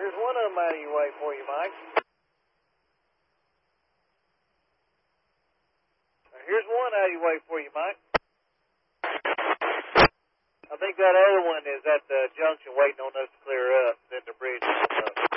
Here's one of them out of your way for you, Mike. Here's one out of your way for you, Mike. I think that other one is at the junction waiting on us to clear up. Then the bridge is up.